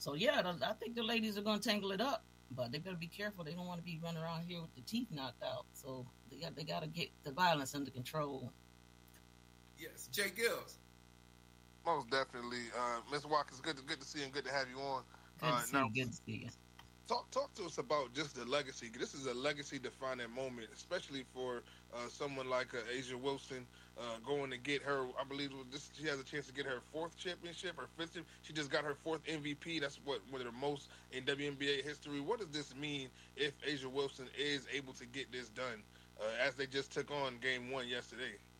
So yeah, I think the ladies are gonna tangle it up, but they better be careful. They don't want to be running around here with the teeth knocked out. So they got to get the violence under control. Yes, Jay Gills. Most definitely, Mr. Watkins. Good to see you and good to have you on. Good to see Now, you. Good to see you. talk to us about just the legacy. This is a legacy defining moment, especially for someone like Asia Wilson going to get her. I believe this she has a chance to get her fourth championship, her fifth. She just got her fourth MVP. That's what one of the most in WNBA history. What does this mean if Asia Wilson is able to get this done? As they just took on Game 1 yesterday.